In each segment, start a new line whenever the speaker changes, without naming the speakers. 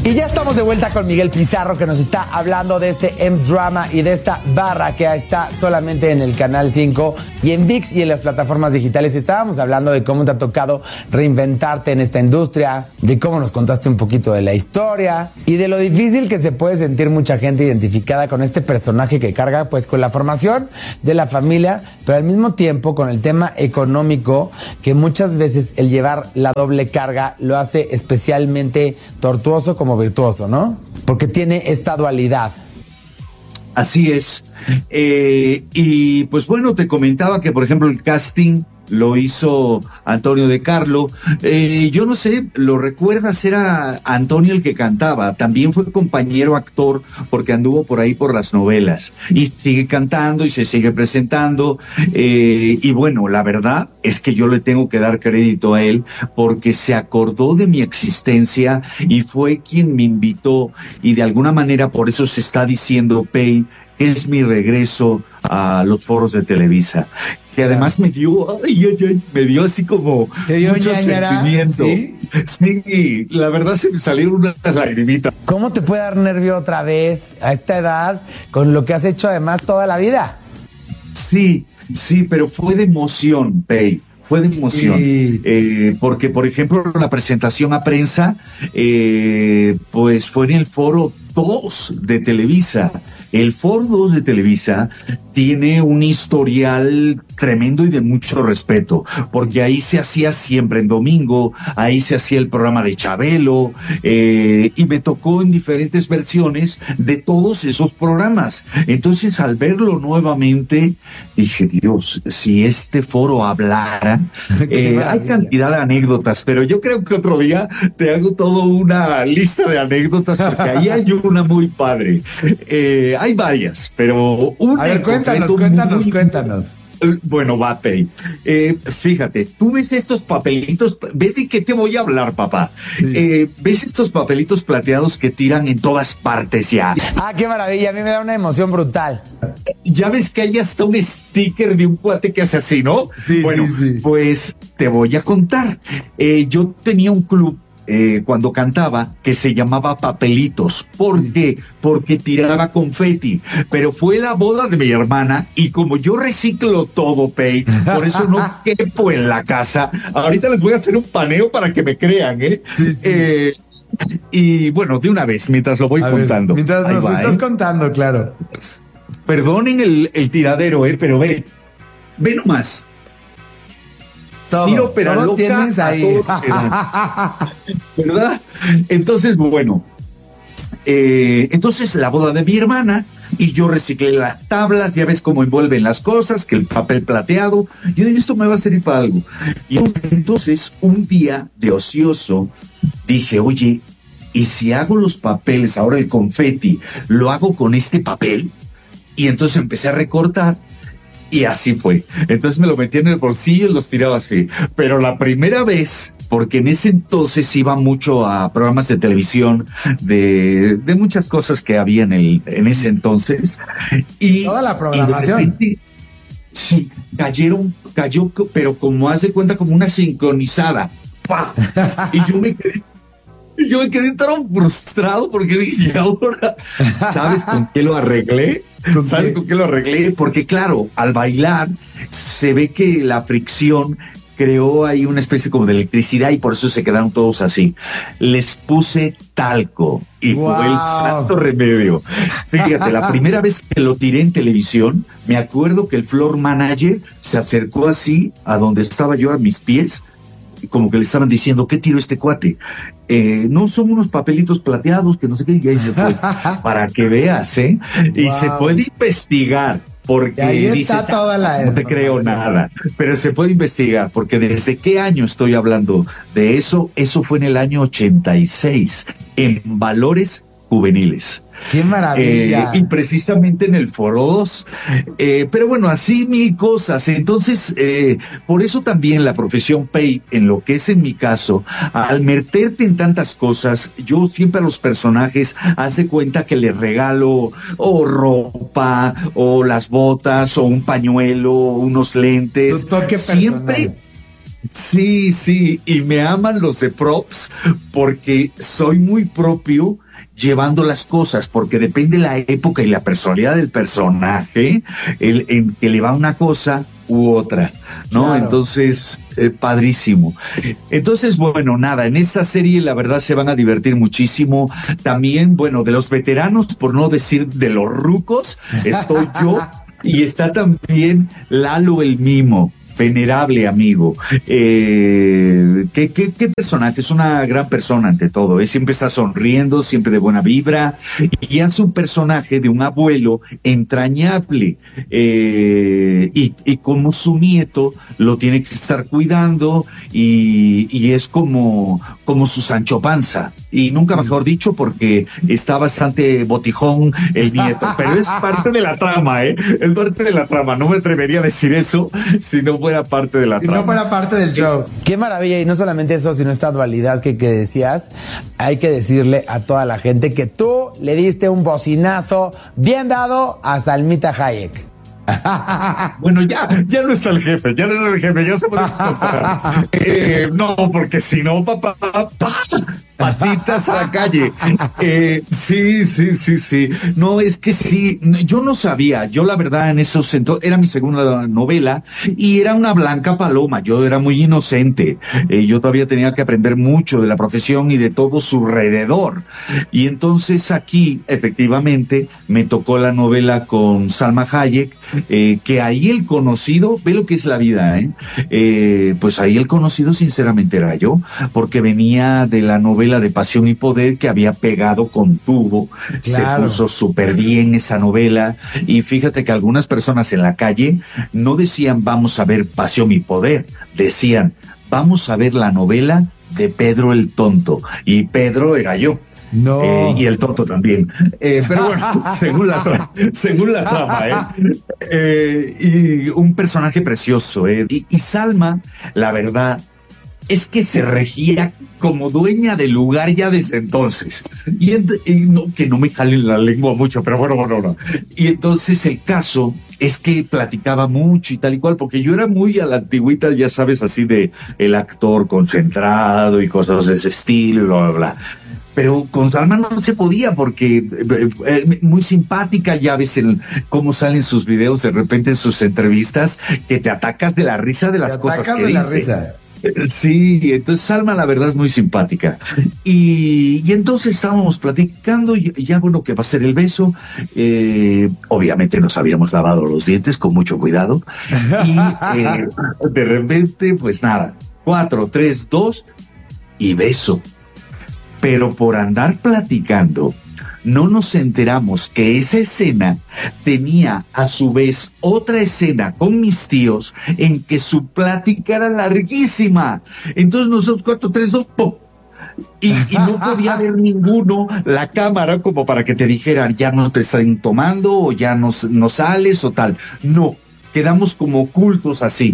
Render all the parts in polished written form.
Y ya estamos de vuelta con Miguel Pizarro, que nos está hablando de este M-Drama y de esta barra que está solamente en el Canal 5 y en ViX y en las plataformas digitales. Estábamos hablando de cómo te ha tocado reinventarte en esta industria, de cómo nos contaste un poquito de la historia y de lo difícil que se puede sentir mucha gente identificada con este personaje que carga pues con la formación de la familia, pero al mismo tiempo con el tema económico, que muchas veces el llevar la doble carga lo hace especialmente tortuoso como virtuoso, ¿no? Porque tiene esta dualidad.
Así es. Y pues bueno, te comentaba que, por ejemplo, el casting lo hizo Antonio de Carlo. Yo no sé, ¿lo recuerdas? Era Antonio el que cantaba. También fue compañero actor porque anduvo por ahí por las novelas. Y sigue cantando y se sigue presentando. Y bueno, la verdad es que yo le tengo que dar crédito a él porque se acordó de mi existencia y fue quien me invitó. Y de alguna manera por eso se está diciendo, Pay, que es mi regreso a los foros de Televisa. Que además me dio, me dio así como mucho sentimiento. ¿Sí? Sí, la verdad se me salieron unas lagrimitas.
¿Cómo te puede dar nervio otra vez a esta edad con lo que has hecho además toda la vida?
Sí, pero fue de emoción, Pei. Fue de emoción, sí. Porque, por ejemplo, la presentación a prensa, pues fue en el Foro 2 de Televisa. El Foro 2 de Televisa tiene un historial tremendo y de mucho respeto, porque ahí se hacía siempre en domingo, ahí se hacía el programa de Chabelo, y me tocó en diferentes versiones de todos esos programas. Entonces, al verlo nuevamente, dije, Dios, si este foro hablara, hay cantidad de anécdotas, pero yo creo que otro día te hago toda una lista de anécdotas, porque ahí hay una muy padre. Hay varias, pero una.
A ver, cuéntanos.
Bueno, va, Pei. Fíjate, tú ves estos papelitos, ¿ves de qué te voy a hablar, papá? Sí. ¿Ves estos papelitos plateados que tiran en todas partes ya?
Ah, qué maravilla, a mí me da una emoción brutal.
Ya ves que hay hasta un sticker de un cuate que hace así, ¿no?
Sí,
bueno,
sí.
Pues te voy a contar. Yo tenía un club cuando cantaba, que se llamaba Papelitos. ¿Por qué? Porque tiraba confeti. Pero fue la boda de mi hermana y como yo reciclo todo, Pei, por eso no quepo en la casa. Ahorita les voy a hacer un paneo para que me crean, ¿eh? Sí. Y bueno, de una vez, mientras lo voy contando.
Mientras nos estás contando, claro.
Perdonen el tiradero, pero ve nomás.
Todo
loca,
tienes ahí.
¿Verdad? Entonces, bueno, entonces la boda de mi hermana y yo reciclé las tablas, ya ves cómo envuelven las cosas, que el papel plateado. Yo dije, esto me va a servir para algo. Y entonces, un día de ocioso, dije, oye, ¿y si hago los papeles, ahora el confeti, lo hago con este papel? Y entonces empecé a recortar. Y así fue. Entonces me lo metí en el bolsillo y los tiraba así. Pero la primera vez, porque en ese entonces iba mucho a programas de televisión, de muchas cosas que había en ese entonces. Y
toda la programación.
Y de repente, sí, cayó, pero como haz de cuenta, como una sincronizada. ¡Pah! Y yo me quedé tan frustrado porque dije, ¿y ahora sabes con qué lo arreglé? ¿Sabes con qué lo arreglé? Porque claro, al bailar se ve que la fricción creó ahí una especie como de electricidad y por eso se quedaron todos así. Les puse talco y fue el santo remedio. Fíjate, la primera vez que lo tiré en televisión, me acuerdo que el floor manager se acercó así a donde estaba yo a mis pies, como que le estaban diciendo, ¿qué tiró este cuate? No, son unos papelitos plateados que no sé qué, y ahí se fue. Para que veas, ¿eh? Y se puede investigar, porque dices, no te creo nada, pero se puede investigar, porque desde qué año estoy hablando de eso. Eso fue en el año 86, en Valores Juveniles.
¡Qué maravilla!
Y precisamente en el Foro 2. Pero bueno, así mil cosas. Entonces, por eso también la profesión Pei, en lo que es en mi caso, al meterte en tantas cosas, yo siempre a los personajes hace cuenta que les regalo o ropa, o las botas, o un pañuelo, o unos lentes.
Tu toque
siempre
personal.
Sí, sí, y me aman los de props porque soy muy propio llevando las cosas, porque depende la época y la personalidad del personaje, en que le va una cosa u otra, ¿no?
Claro.
Entonces, padrísimo. Entonces, bueno, nada, en esta serie la verdad se van a divertir muchísimo. También, bueno, de los veteranos, por no decir de los rucos, estoy yo y está también Lalo el Mimo. Venerable amigo. ¿Qué personaje? Es una gran persona ante todo. Siempre está sonriendo, siempre de buena vibra. Y hace un personaje de un abuelo entrañable. Y como su nieto lo tiene que estar cuidando y es como su Sancho Panza. Y nunca mejor dicho porque está bastante botijón el nieto. Pero es parte de la trama, ¿eh? Es parte de la trama. No me atrevería a decir eso si no fuera parte de la trama.
No fuera parte del show. Qué maravilla. Y no solamente eso, sino esta dualidad que decías. Hay que decirle a toda la gente que tú le diste un bocinazo bien dado a Salmita Hayek.
Bueno, ya no está el jefe, ya se puede contar. No, porque si no, patitas a la calle. Sí. No, es que sí, yo no sabía, yo la verdad en esos entonces, era mi segunda novela y era una blanca paloma, yo era muy inocente, yo todavía tenía que aprender mucho de la profesión y de todo su alrededor. Y entonces aquí, efectivamente, me tocó la novela con Salma Hayek, que ahí el conocido, ve lo que es la vida, pues ahí el conocido sinceramente era yo, porque venía de la novela de Pasión y Poder que había pegado con tubo,
Claro.
se puso súper bien esa novela y fíjate que algunas personas en la calle no decían vamos a ver Pasión y Poder, decían vamos a ver la novela de Pedro el Tonto y Pedro era yo.
No.
Y el tonto también. Pero bueno, según la trama, y un personaje precioso, y Salma, la verdad, es que se regía como dueña del lugar ya desde entonces. Y no, que no me jalen la lengua mucho, pero bueno. Y entonces el caso es que platicaba mucho y tal y cual, porque yo era muy a la antigüita, ya sabes, así de el actor concentrado y cosas de ese estilo, bla, bla, bla. Pero con Salma no se podía porque muy simpática, ya ves cómo salen sus videos de repente en sus entrevistas, que te atacas de la risa de las cosas que dice. Sí, entonces Salma la verdad es muy simpática. Y entonces estábamos platicando y ya bueno que va a ser el beso. Obviamente nos habíamos lavado los dientes con mucho cuidado. Y de repente, pues nada, 4, 3, 2 y beso. Pero por andar platicando, no nos enteramos que esa escena tenía a su vez otra escena con mis tíos en que su plática era larguísima. Entonces nosotros 4, 3, 2, ¡pum! Y no podía ver ninguno la cámara como para que te dijeran ya no te están tomando o ya no sales o tal. No. Quedamos como ocultos así.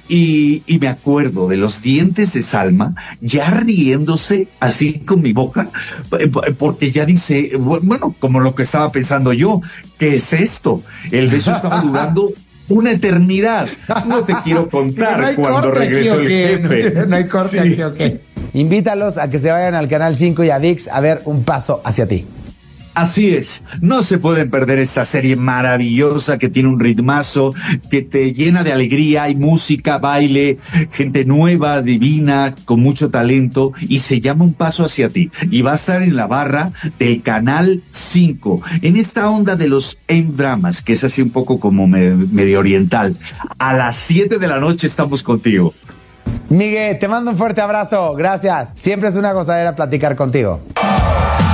Y me acuerdo de los dientes de Salma ya riéndose así con mi boca, porque ya dice, bueno, como lo que estaba pensando yo, ¿qué es esto? El beso estaba durando una eternidad. No te quiero contar no cuando regresó el jefe.
No hay corte aquí, ok. Invítalos a que se vayan al Canal 5 y a ViX a ver Un Paso Hacia Ti.
Así es, no se pueden perder esta serie maravillosa que tiene un ritmazo, que te llena de alegría, hay música, baile, gente nueva, divina, con mucho talento y se llama Un Paso Hacia Ti y va a estar en la barra del Canal 5, en esta onda de los M-dramas, que es así un poco como medio oriental. A las 7 de la noche estamos contigo.
Miguel, te mando un fuerte abrazo, gracias, siempre es una gozadera platicar contigo.